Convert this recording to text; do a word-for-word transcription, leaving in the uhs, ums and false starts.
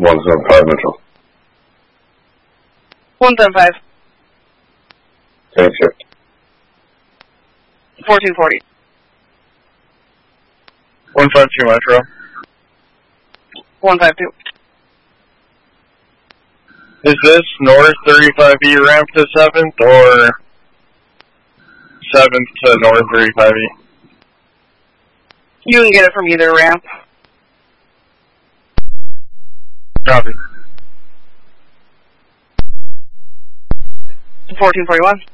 one seven five Metro. one seven five. Thank you. fourteen forty. one five two Metro. one five two. Is this north thirty-five E ramp to seventh or seventh to north thirty-five E? You can get it from either ramp. Copy. fourteen forty-one.